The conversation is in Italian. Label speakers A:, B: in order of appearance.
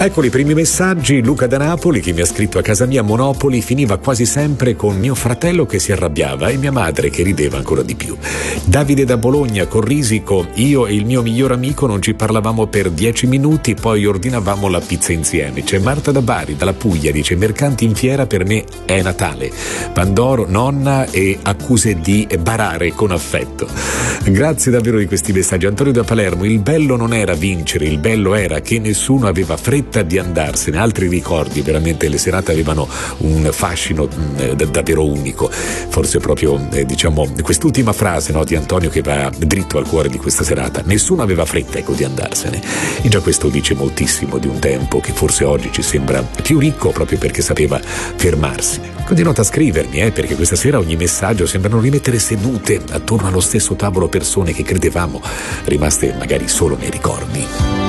A: Eccoli i primi messaggi. Luca da Napoli, che mi ha scritto: a casa mia Monopoli finiva quasi sempre con mio fratello che si arrabbiava e mia madre che rideva ancora di più. Davide da Bologna, con Risico, io e il mio miglior amico non ci parlavamo per 10 minuti, poi ordinavamo la pizza insieme. C'è Marta da Bari, dalla Puglia, dice: mercanti in fiera per me è Natale, Pandoro, nonna e accuse di barare con affetto. Grazie davvero di questi messaggi. Antonio da Palermo: il bello non era vincere, il bello era che nessuno aveva fretta di andarsene. Altri ricordi, veramente le serate avevano un fascino davvero unico. Forse proprio quest'ultima frase, no, di Antonio, che va dritto al cuore di questa serata: nessuno aveva fretta, ecco, di andarsene. E già questo dice moltissimo di un tempo che forse oggi ci sembra più ricco proprio perché sapeva fermarsi. Continuate a scrivermi, perché questa sera ogni messaggio sembrano rimettere sedute attorno allo stesso tavolo persone che credevamo rimaste magari solo nei ricordi.